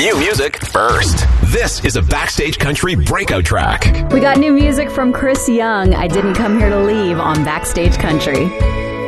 New music first. This is a Backstage Country breakout track. We got new music from Chris Young, I Didn't Come Here to Leave, on Backstage Country.